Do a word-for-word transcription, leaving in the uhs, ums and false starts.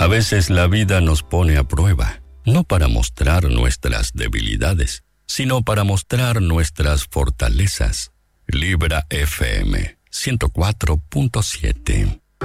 A veces la vida nos pone a prueba, no para mostrar nuestras debilidades, sino para mostrar nuestras fortalezas. Libra F M ciento cuatro punto siete.